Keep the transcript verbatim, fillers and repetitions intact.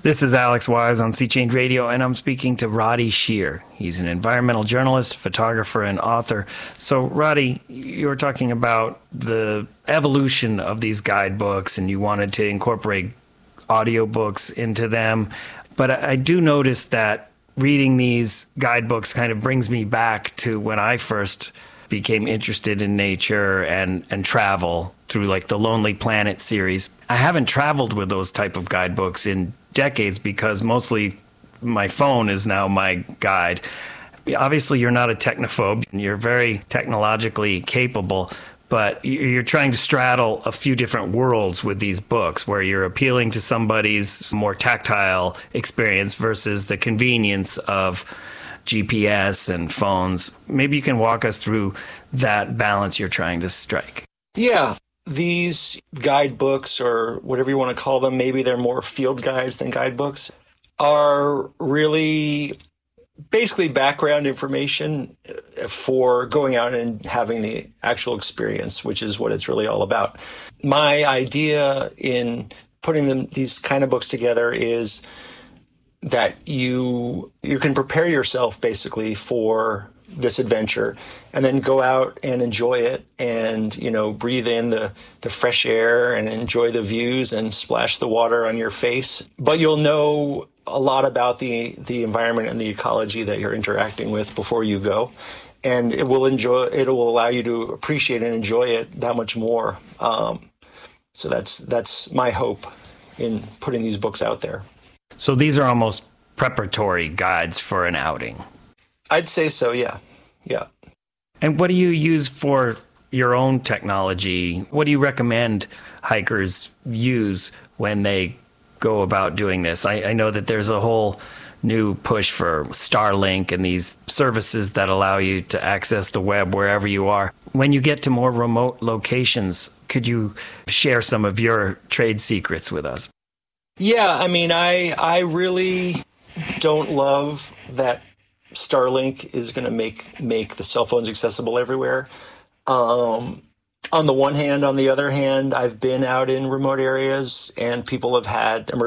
This is Alex Wise on Sea Change Radio, and I'm speaking to Roddy Shear. He's an environmental journalist, photographer, and author. So, Roddy, you were talking about the evolution of these guidebooks, and you wanted to incorporate audiobooks into them. But I, I do notice that reading these guidebooks kind of brings me back to when I first became interested in nature and, and travel through like the Lonely Planet series. I haven't traveled with those type of guidebooks in decades because mostly my phone is now my guide. Obviously, you're not a technophobe. You're very technologically capable, but you're trying to straddle a few different worlds with these books where you're appealing to somebody's more tactile experience versus the convenience of G P S and phones. Maybe you can walk us through that balance you're trying to strike. Yeah. These guidebooks, or whatever you want to call them, maybe they're more field guides than guidebooks, are really basically background information for going out and having the actual experience, which is what it's really all about. My idea in putting them, these kind of books together is that you you can prepare yourself basically for this adventure and then go out and enjoy it and, you know, breathe in the, the fresh air and enjoy the views and splash the water on your face. But you'll know a lot about the, the environment and the ecology that you're interacting with before you go. And it will enjoy, it will allow you to appreciate and enjoy it that much more. Um, so that's, that's my hope in putting these books out there. So these are almost preparatory guides for an outing. I'd say so, yeah. Yeah. And what do you use for your own technology? What do you recommend hikers use when they go about doing this? I, I know that there's a whole new push for Starlink and these services that allow you to access the web wherever you are. When you get to more remote locations, could you share some of your trade secrets with us? Yeah, I mean, I I really don't love that Starlink is going to make make the cell phones accessible everywhere. Um, on the one hand, on the other hand, I've been out in remote areas and people have had emergency